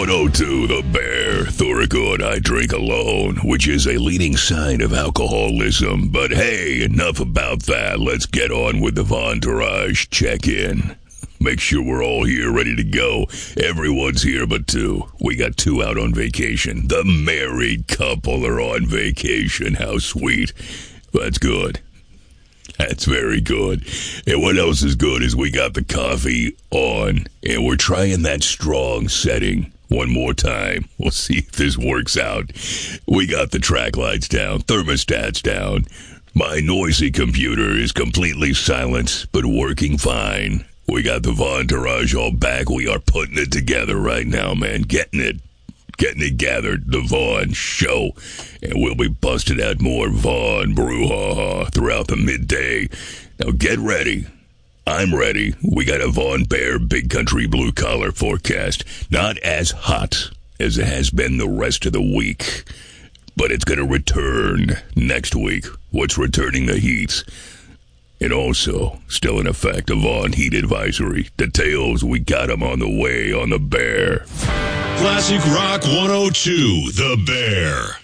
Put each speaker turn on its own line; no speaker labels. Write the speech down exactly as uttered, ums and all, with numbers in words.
one oh two, The Bear. Thoracod, I drink alone, which is a leading sign of alcoholism. But hey, enough about that. Let's get on with the Vontourage check-in. Make sure we're all here ready to go. Everyone's here but two. We got two out on vacation. The married couple are on vacation. How sweet. That's good. That's very good. And what else is good is we got the coffee on, and we're trying that strong setting one more time. We'll see if this works out. We got the track lights down, thermostats down. My noisy computer is completely silent, but working fine. We got the Vontourage all back. We are putting it together right now, man. Getting it. Getting it gathered, the Vaughn Show, and we'll be busting out more Vaughn brouhaha throughout the midday. Now get ready. I'm ready. We got a Vaughn Bear Big Country Blue Collar forecast. Not as hot as it has been the rest of the week, but it's going to return next week. What's returning the heat? And also, still in effect, a Vaughn heat advisory. Details, we got them on the way on the Bear.
Classic Rock one oh two, The Bear.